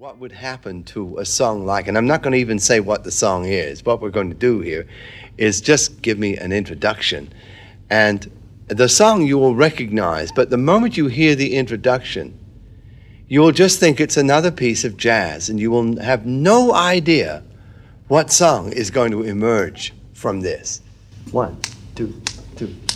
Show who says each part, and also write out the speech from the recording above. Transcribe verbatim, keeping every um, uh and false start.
Speaker 1: what would happen to a song like, and I'm not going to even say what the song is. What we're going to do here is just give me an introduction. And the song you will recognize, but the moment you hear the introduction, you will just think it's another piece of jazz, and you will have no idea what song is going to emerge from this. One, two, two.